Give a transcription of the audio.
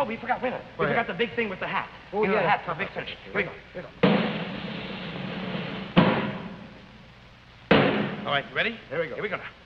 we forgot. Wait a minute. We forgot the big thing with the hat. Oh, you know, yeah. the hat, the big thing. Here we go. All right, you ready? Here we go. Here we go now.